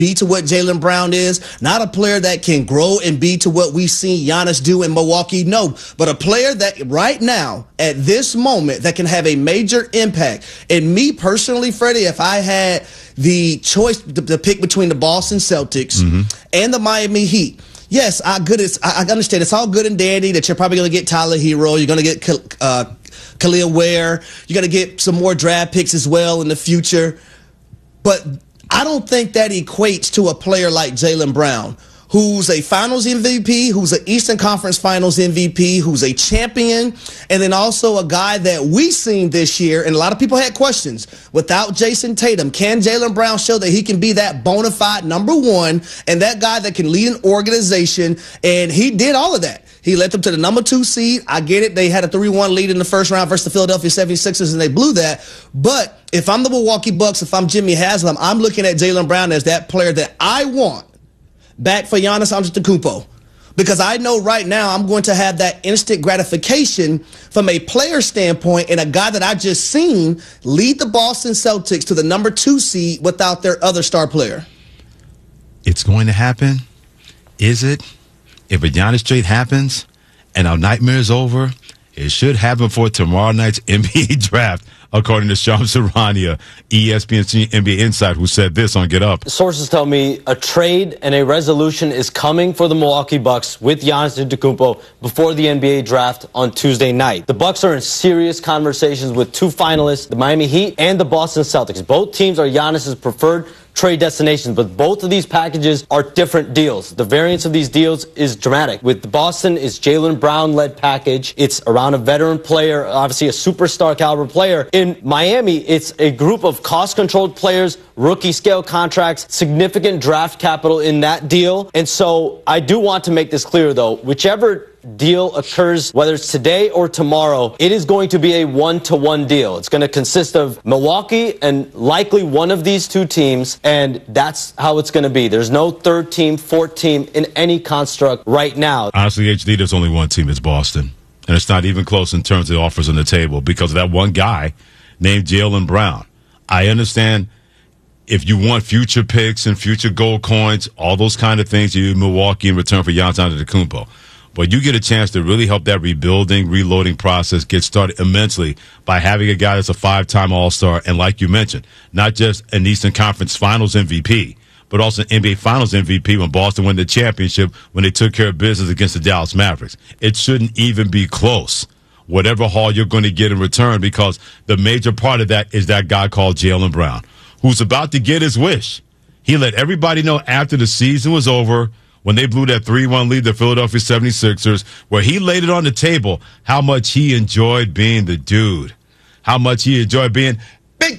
be to what Jaylen Brown is, not a player that can grow and be to what we've seen Giannis do in Milwaukee, no, but a player that right now, at this moment, that can have a major impact. And me personally, Freddie, if I had the choice to pick between the Boston Celtics and the Miami Heat, yes, I understand it's all good and dandy that you're probably going to get Tyler Hero, you're going to get Khalil Ware, you're going to get some more draft picks as well in the future, but I don't think that equates to a player like Jaylen Brown, who's a Finals MVP, who's an Eastern Conference Finals MVP, who's a champion, and then also a guy that we've seen this year, and a lot of people had questions. Without Jason Tatum, can Jaylen Brown show that he can be that bona fide number one and that guy that can lead an organization? And he did all of that. He led them to the number 2 seed. I get it. They had a 3-1 lead in the first round versus the Philadelphia 76ers, and they blew that. But if I'm the Milwaukee Bucks, if I'm Jimmy Haslam, I'm looking at Jaylen Brown as that player that I want back for Giannis Antetokounmpo. Because I know right now I'm going to have that instant gratification from a player standpoint and a guy that I just seen lead the Boston Celtics to the number 2 seed without their other star player. It's going to happen. Is it? If a Giannis trade happens and our nightmare is over, it should happen for tomorrow night's NBA draft, according to Shams Charania, ESPN NBA Insight, who said this on Get Up. Sources tell me a trade and a resolution is coming for the Milwaukee Bucks with Giannis Antetokounmpo before the NBA draft on Tuesday night. The Bucks are in serious conversations with 2 finalists, the Miami Heat and the Boston Celtics. Both teams are Giannis's preferred trade destinations, but both of these packages are different deals. The variance of these deals is dramatic. With Boston, it's Jaylen Brown-led package. It's around a veteran player, obviously a superstar caliber player. In Miami, it's a group of cost-controlled players, rookie-scale contracts, significant draft capital in that deal. And so I do want to make this clear, though. Whichever deal occurs, whether it's today or tomorrow, it is going to be a 1-to-1 deal. It's going to consist of Milwaukee and likely one of these 2 teams, and that's how it's going to be. There's no third team, fourth team in any construct right now. Honestly, HD, there's only one team. It's Boston. And it's not even close in terms of the offers on the table because of that one guy named Jaylen Brown. I understand if you want future picks and future gold coins, all those kind of things, you Milwaukee in return for Giannis Antetokounmpo. But you get a chance to really help that rebuilding, reloading process get started immensely by having a guy that's a 5-time All-Star and, like you mentioned, not just an Eastern Conference Finals MVP, but also an NBA Finals MVP when Boston won the championship when they took care of business against the Dallas Mavericks. It shouldn't even be close, whatever haul you're going to get in return, because the major part of that is that guy called Jaylen Brown, who's about to get his wish. He let everybody know after the season was over, when they blew that 3-1 lead, the Philadelphia 76ers, where he laid it on the table how much he enjoyed being the dude, how much he enjoyed being Big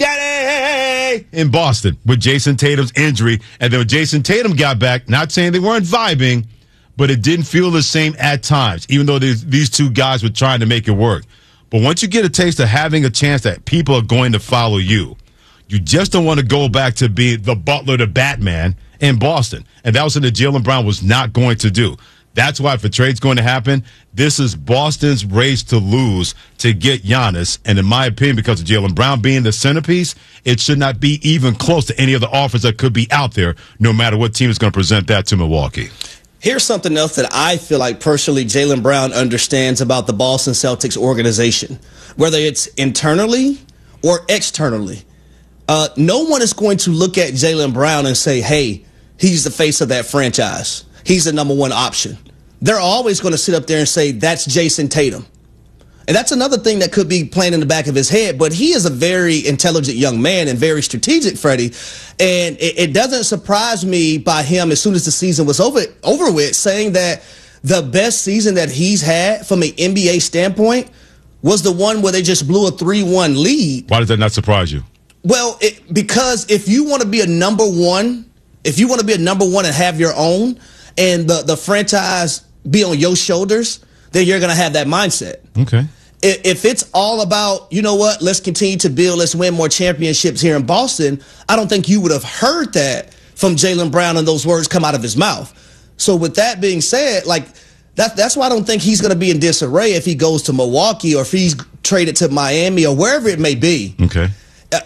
Daddy in Boston with Jason Tatum's injury. And then when Jason Tatum got back, not saying they weren't vibing, but it didn't feel the same at times, even though these 2 guys were trying to make it work. But once you get a taste of having a chance that people are going to follow you, you just don't want to go back to being the butler to Batman in Boston. And that was something that Jaylen Brown was not going to do. That's why if a trade's going to happen, this is Boston's race to lose to get Giannis. And in my opinion, because of Jaylen Brown being the centerpiece, it should not be even close to any of the offers that could be out there, no matter what team is going to present that to Milwaukee. Here's something else that I feel like personally Jaylen Brown understands about the Boston Celtics organization, whether it's internally or externally. No one is going to look at Jaylen Brown and say, hey, he's the face of that franchise. He's the number 1 option. They're always going to sit up there and say, that's Jason Tatum. And that's another thing that could be playing in the back of his head. But he is a very intelligent young man and very strategic, Freddie. And it doesn't surprise me by him, as soon as the season was over with, saying that the best season that he's had from an NBA standpoint was the one where they just blew a 3-1 lead. Why does that not surprise you? Well, because if you want to be a number 1, and have your own, and the franchise be on your shoulders, then you're going to have that mindset. Okay. If it's all about, you know what, let's continue to build, let's win more championships here in Boston, I don't think you would have heard that from Jaylen Brown and those words come out of his mouth. So with that being said, like that's why I don't think he's going to be in disarray if he goes to Milwaukee or if he's traded to Miami or wherever it may be. Okay.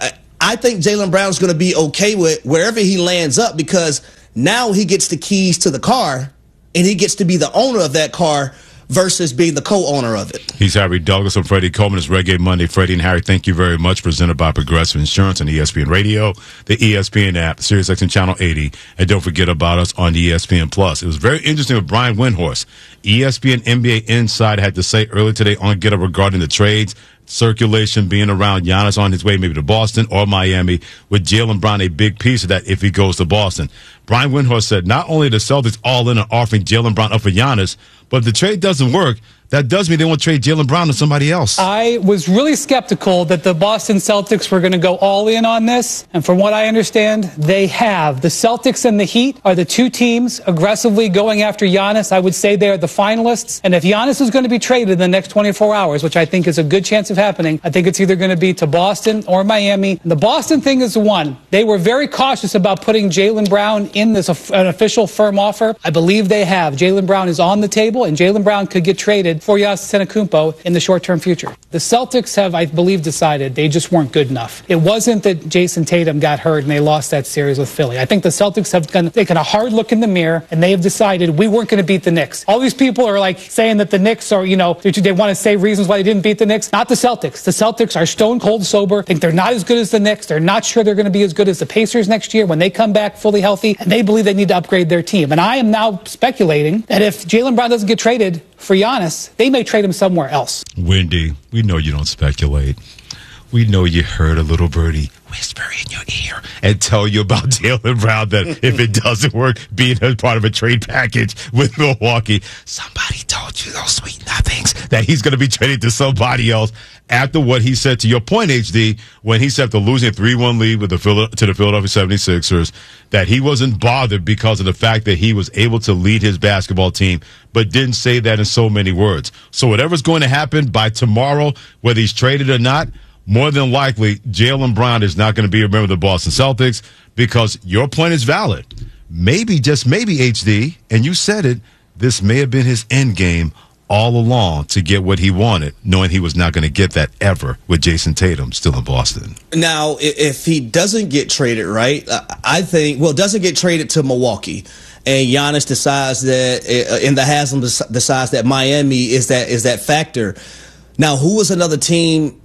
I think Jaylen Brown's going to be okay with wherever he lands up, because now he gets the keys to the car and he gets to be the owner of that car versus being the co-owner of it. He's Harry Douglas and Freddie Coleman. It's Reggae Monday. Freddie and Harry, thank you very much. Presented by Progressive Insurance on ESPN Radio, the ESPN app, SiriusXM Channel 80, and don't forget about us on the ESPN Plus. It was very interesting with Brian Windhorst. ESPN NBA Insider had to say earlier today on Get Up regarding the trades, circulation being around Giannis on his way maybe to Boston or Miami, with Jaylen Brown a big piece of that if he goes to Boston. Brian Windhorst said not only the Celtics all in on offering Jaylen Brown up for Giannis, but if the trade doesn't work, that does mean they want to trade Jaylen Brown to somebody else. I was really skeptical that the Boston Celtics were going to go all in on this. And from what I understand, they have. The Celtics and the Heat are the two teams aggressively going after Giannis. I would say they're the finalists. And if Giannis is going to be traded in the next 24 hours, which I think is a good chance of happening, I think it's either going to be to Boston or Miami. And the Boston thing is the one. They were very cautious about putting Jaylen Brown in this an official firm offer. I believe they have. Jaylen Brown is on the table, and Jaylen Brown could get traded for Giannis Antetokounmpo in the short-term future. The Celtics have, I believe, decided they just weren't good enough. It wasn't that Jason Tatum got hurt and they lost that series with Philly. I think the Celtics have taken a hard look in the mirror and they have decided we weren't going to beat the Knicks. All these people are like saying that the Knicks are, they want to say reasons why they didn't beat the Knicks. Not the Celtics. The Celtics are stone cold sober, think they're not as good as the Knicks. They're not sure they're going to be as good as the Pacers next year when they come back fully healthy, and they believe they need to upgrade their team. And I am now speculating that if Jaylen Brown doesn't get traded for Giannis, they may trade him somewhere else. Wendy, we know you don't speculate. We know you heard a little birdie whisper in your ear and tell you about Jaylen Brown that if it doesn't work, being a part of a trade package with Milwaukee, somebody told you those sweet nothings that he's going to be traded to somebody else after what he said, to your point, HD, when he said after losing a 3-1 lead with to the Philadelphia 76ers, that he wasn't bothered because of the fact that he was able to lead his basketball team, but didn't say that in so many words. So whatever's going to happen by tomorrow, whether he's traded or not, more than likely, Jaylen Brown is not going to be a member of the Boston Celtics, because your point is valid. Maybe, just maybe, HD, and you said it, this may have been his end game all along to get what he wanted, knowing he was not going to get that ever with Jason Tatum still in Boston. Now, if he doesn't get traded, right, I think, doesn't get traded to Milwaukee, and Giannis decides that, and the Haslam decides that Miami is that factor. Now, who was another team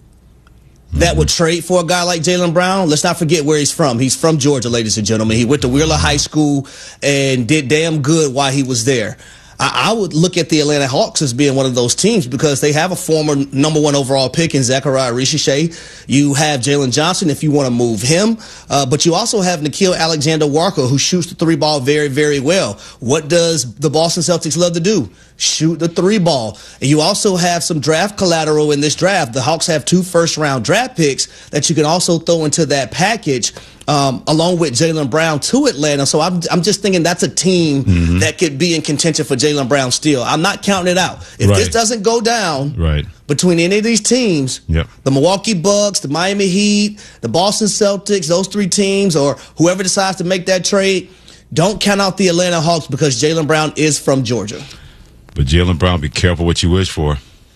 that would trade for a guy like Jaylen Brown? Let's not forget where he's from. He's from Georgia, ladies and gentlemen. He went to Wheeler High School and did damn good while he was there. I would look at the Atlanta Hawks as being one of those teams, because they have a former #1 overall pick in Zachariah Richiche. You have Jalen Johnson if you want to move him, but you also have Nickeil Alexander-Walker, who shoots the three ball very, very well. What does the Boston Celtics love to do? Shoot the three ball. And you also have some draft collateral in this draft. The Hawks have 2 first-round draft picks that you can also throw into that package, along with Jaylen Brown to Atlanta. So I'm just thinking that's a team that could be in contention for Jaylen Brown still. I'm not counting it out. If this doesn't go down between any of these teams, the Milwaukee Bucks, the Miami Heat, the Boston Celtics, those 3 teams, or whoever decides to make that trade, don't count out the Atlanta Hawks, because Jaylen Brown is from Georgia. But Jaylen Brown, be careful what you wish for.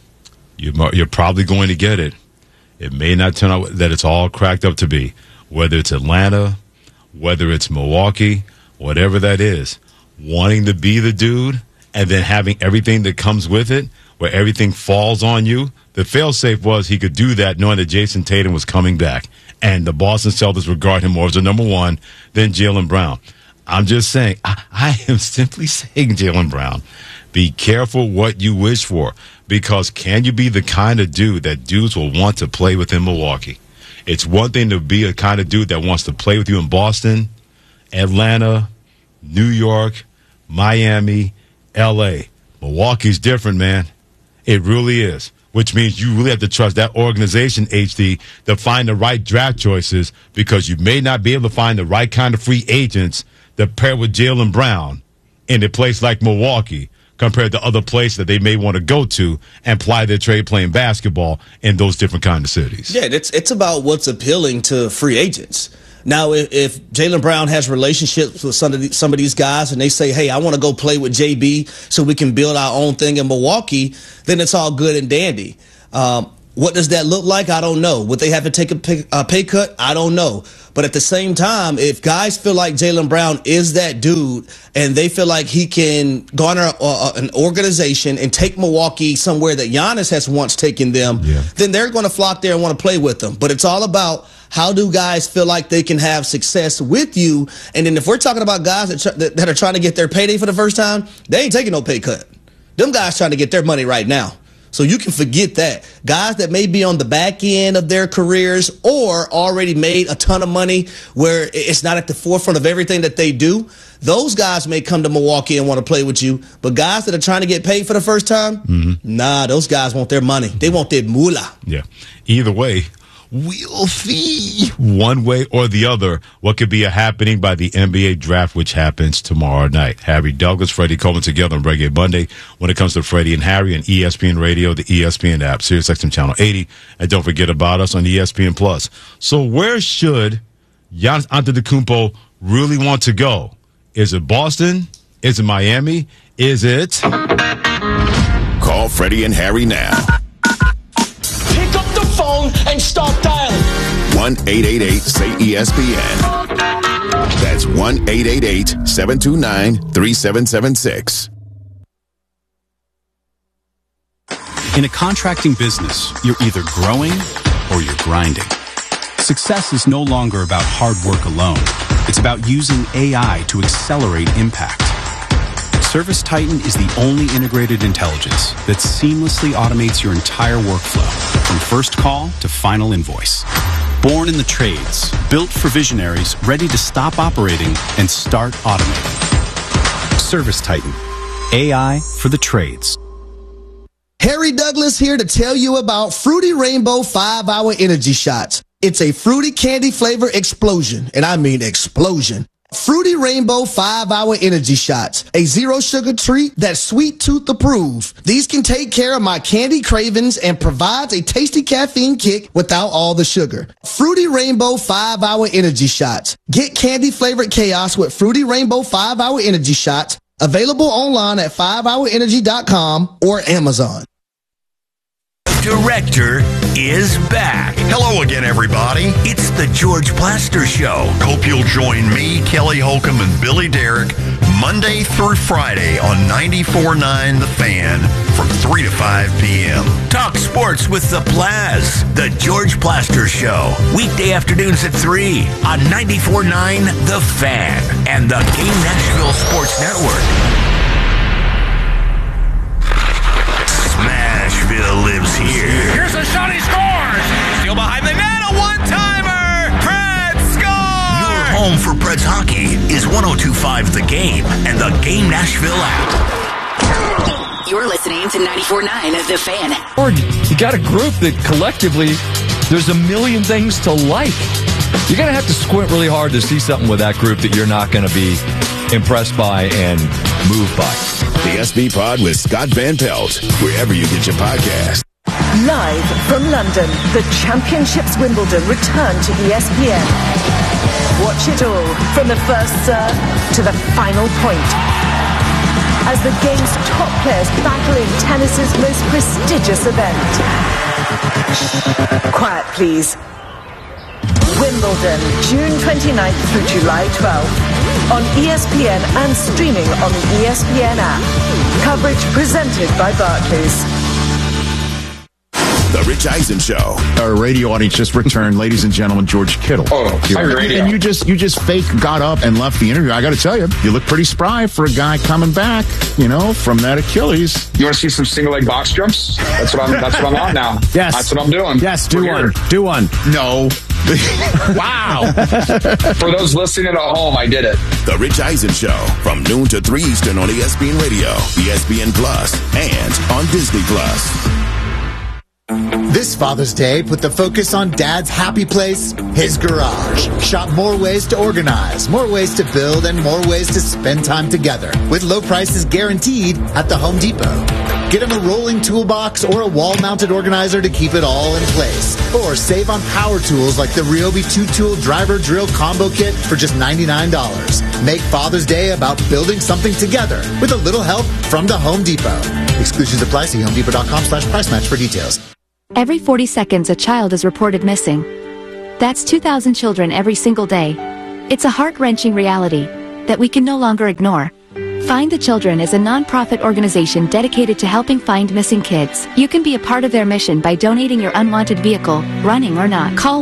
You're probably going to get it. It may not turn out that it's all cracked up to be. Whether it's Atlanta, whether it's Milwaukee, whatever that is, wanting to be the dude and then having everything that comes with it, where everything falls on you. The fail-safe was he could do that knowing that Jason Tatum was coming back, and the Boston Celtics regard him more as the #1 than Jaylen Brown. I'm just saying, I am simply saying, Jaylen Brown, be careful what you wish for, because can you be the kind of dude that dudes will want to play with in Milwaukee? It's one thing to be a kind of dude that wants to play with you in Boston, Atlanta, New York, Miami, L.A. Milwaukee's different, man. It really is, which means you really have to trust that organization, HD, to find the right draft choices, because you may not be able to find the right kind of free agents to pair with Jaylen Brown in a place like Milwaukee compared to other places that they may want to go to and ply their trade playing basketball in those different kind of cities. Yeah, it's about what's appealing to free agents. Now, if Jaylen Brown has relationships with some of these guys and they say, hey, I want to go play with JB so we can build our own thing in Milwaukee, then it's all good and dandy. What does that look like? I don't know. Would they have to take a pay cut? I don't know. But at the same time, if guys feel like Jaylen Brown is that dude and they feel like he can garner an organization and take Milwaukee somewhere that Giannis has once taken them, then they're going to flock there and want to play with them. But it's all about how do guys feel like they can have success with you? And then if we're talking about guys that are trying to get their payday for the first time, they ain't taking no pay cut. Them guys trying to get their money right now. So you can forget that. Guys that may be on the back end of their careers or already made a ton of money where it's not at the forefront of everything that they do, those guys may come to Milwaukee and want to play with you. But guys that are trying to get paid for the first time, nah, those guys want their money. They want their moolah. Yeah. Either way, we'll see one way or the other what could be a happening by the NBA draft, which happens tomorrow night. Harry Douglas, Freddie Coleman together on Reggae Monday when it comes to Freddie and Harry on ESPN Radio, the ESPN app, SiriusXM Channel 80, and don't forget about us on ESPN Plus. So where should Giannis Antetokounmpo really want to go? Is it Boston? Is it Miami? Is it? Call Freddie and Harry now. Phone and start dialing. 1-888-SAY-ESPN. That's 1-888-729-3776. In a contracting business, you're either growing or you're grinding. Success is no longer about hard work alone. It's about using AI to accelerate impact. ServiceTitan is the only integrated intelligence that seamlessly automates your entire workflow, from first call to final invoice. Born in the trades, built for visionaries ready to stop operating and start automating. ServiceTitan, AI for the trades. Harry Douglas here to tell you about Fruity Rainbow 5-Hour Energy Shots. It's a fruity candy flavor explosion, and I mean explosion. Fruity Rainbow 5-Hour Energy Shots, a zero sugar treat that's sweet tooth approved. These can take care of my candy cravings and provides a tasty caffeine kick without all the sugar. Fruity Rainbow 5-Hour Energy Shots. Get candy flavored chaos with Fruity Rainbow 5-Hour Energy Shots. Available online at 5hourenergy.com or Amazon. Director is back. Hello again, everybody. It's the George Plaster Show. Hope you'll join me, Kelly Holcomb, and Billy Derrick Monday through Friday on 94.9 The Fan from 3 to 5 p.m. Talk sports with the Plaz. The George Plaster Show. Weekday afternoons at 3 on 94.9 The Fan and the Game Nashville Sports Network. Smashville lives here. Here's a shot, he scores! Still behind the net, a one-timer! Preds score! Your home for Preds hockey is 102.5 The Game and the Game Nashville app. You're listening to 94.9 The Fan. You got a group that collectively, there's a million things to like. You're going to have to squint really hard to see something with that group that you're not going to be impressed by and moved by. The SB Pod with Scott Van Pelt, wherever you get your podcast. Live from London, the Championships Wimbledon return to ESPN. Watch it all from the first serve to the final point. As the game's top players battle in tennis's most prestigious event. Quiet, please. Wimbledon, June 29th through July 12th. On ESPN and streaming on the ESPN app. Coverage presented by Barclays. The Rich Eisen Show. Our radio audience just returned, ladies and gentlemen, George Kittle. And you just fake got up and left the interview. I got to tell you, you look pretty spry for a guy coming back, from that Achilles. You want to see some single leg box jumps? That's what I'm on now. Yes. That's what I'm doing. Yes, do one. No. Wow. For those listening at home, I did it. The Rich Eisen Show from noon to 3 Eastern on ESPN Radio, ESPN Plus, and on Disney Plus. This Father's Day, put the focus on Dad's happy place, his garage. Shop more ways to organize, more ways to build, and more ways to spend time together. With low prices guaranteed at the Home Depot. Get him a rolling toolbox or a wall-mounted organizer to keep it all in place. Or save on power tools like the Ryobi 2-tool driver drill combo kit for just $99. Make Father's Day about building something together with a little help from the Home Depot. Exclusions apply. See HomeDepot.com/price match for details. Every 40 seconds a child is reported missing. That's 2,000 children every single day. It's a heart-wrenching reality that we can no longer ignore. Find the Children is a non-profit organization dedicated to helping find missing kids. You can be a part of their mission by donating your unwanted vehicle, running or not. Call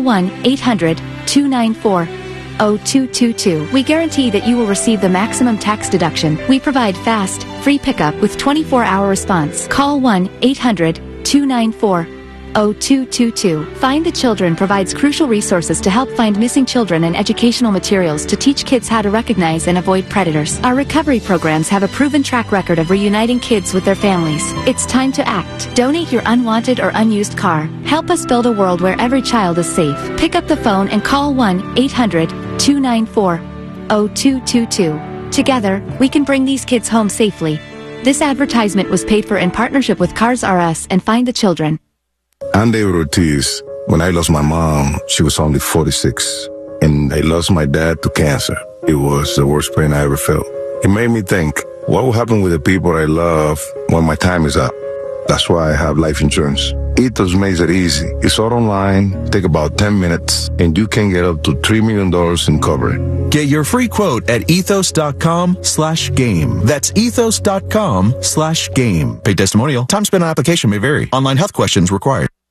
1-800-294-0222. We guarantee that you will receive the maximum tax deduction. We provide fast, free pickup with 24-hour response. Call 1-800-294-0222. Find the Children provides crucial resources to help find missing children and educational materials to teach kids how to recognize and avoid predators. Our recovery programs have a proven track record of reuniting kids with their families. It's time to act. Donate your unwanted or unused car. Help us build a world where every child is safe. Pick up the phone and call 1-800-294-0222. Together, we can bring these kids home safely. This advertisement was paid for in partnership with Cars R Us and Find the Children. I'm David Ortiz. When I lost my mom, she was only 46. And I lost my dad to cancer. It was the worst pain I ever felt. It made me think, what will happen with the people I love when my time is up? That's why I have life insurance. Ethos makes it easy. It's all online, take about 10 minutes, and you can get up to $3 million in coverage. Get your free quote at ethos.com/game. That's ethos.com/game. Paid testimonial. Time spent on application may vary. Online health questions required.